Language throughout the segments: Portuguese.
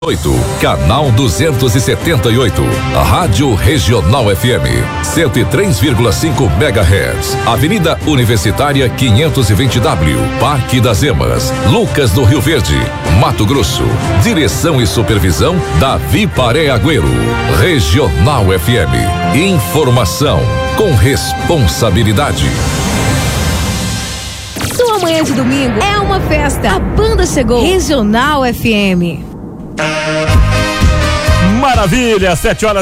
Canal 278, Rádio Regional FM, 103,5 MHz, Avenida Universitária 520W, Parque das Emas, Lucas do Rio Verde, Mato Grosso. Direção e supervisão Davi Paré Agüero. Regional FM, informação com responsabilidade. Sua manhã de domingo é uma festa. A banda chegou. Regional FM. Maravilha,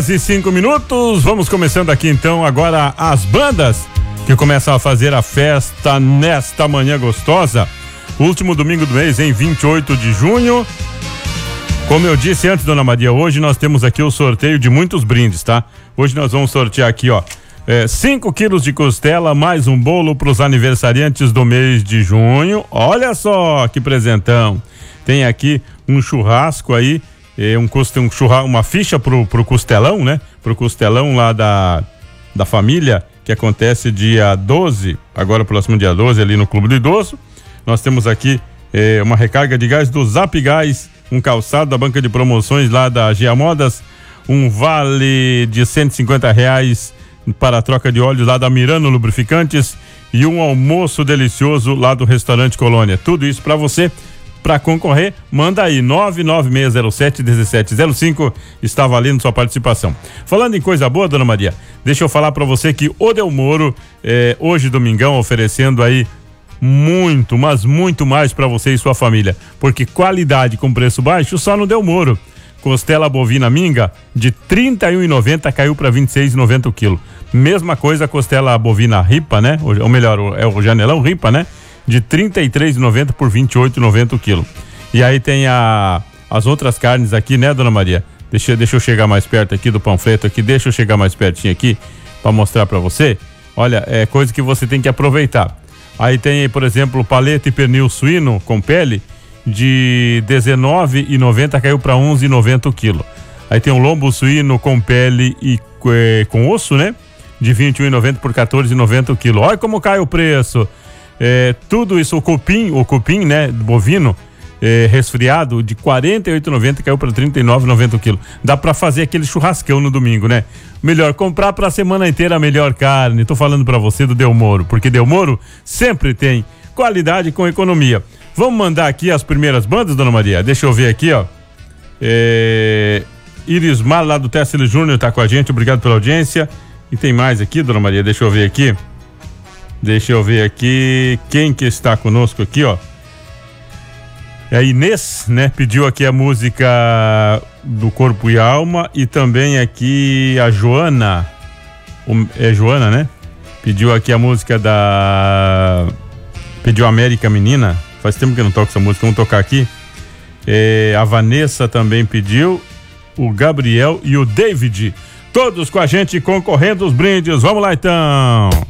7h05. Vamos começando aqui então agora as bandas que começam a fazer a festa nesta manhã gostosa. Último domingo do mês, em 28 de junho. Como eu disse antes, dona Maria, hoje nós temos aqui o sorteio de muitos brindes, tá? Hoje nós vamos sortear aqui, 5 quilos de costela, mais um bolo para os aniversariantes do mês de junho. Olha só que presentão. Tem aqui um churrasco aí, uma ficha pro costelão, né? Pro costelão lá da família, que acontece dia 12, agora próximo dia 12, ali no Clube do Idoso. Nós temos aqui uma recarga de gás do Zap Gás, um calçado da banca de promoções lá da GA Modas, um vale de R$150 para a troca de óleo lá da Mirano Lubrificantes e um almoço delicioso lá do Restaurante Colônia. Tudo isso para você. Para concorrer, manda aí 99607-1705, está valendo sua participação. Falando em coisa boa, dona Maria, deixa eu falar para você que o Del Moro, hoje domingão, oferecendo aí muito, mas muito mais para você e sua família, porque qualidade com preço baixo só no Del Moro. Costela bovina minga de R$31,90 caiu para R$26,90 o quilo. Mesma coisa a costela bovina ripa, né? Ou melhor, é o janelão ripa, né? De R$33,90 por R$28,90 o quilo. E aí tem as outras carnes aqui, né, dona Maria? Deixa eu chegar mais perto aqui do panfleto aqui, deixa eu chegar mais pertinho aqui para mostrar para você. Olha, é coisa que você tem que aproveitar. Aí tem, por exemplo, paleta e pernil suíno com pele de R$19,90 caiu para R$11,90 o quilo. Aí tem um lombo suíno com pele e com osso, né? De R$21,90 por R$14,90 o quilo. Olha como cai o preço. Tudo isso, o cupim, né, bovino, resfriado, de R$48,90 caiu para R$39,90 o quilo. Dá para fazer aquele churrascão no domingo, né? Melhor comprar para a semana inteira a melhor carne. Tô falando para você do Del Moro, porque Del Moro sempre tem qualidade com economia. Vamos mandar aqui as primeiras bandas, dona Maria? Deixa eu ver aqui, Irismar, lá do Tessile Júnior, tá com a gente, obrigado pela audiência. E tem mais aqui, dona Maria, deixa eu ver aqui quem que está conosco aqui, É a Inês, né? Pediu aqui a música do Corpo e Alma, e também aqui a Joana, Joana, né? Pediu aqui a música pediu América Menina, faz tempo que eu não toco essa música, vamos tocar aqui. A Vanessa também pediu, o Gabriel e o David, todos com a gente concorrendo os brindes. Vamos lá então.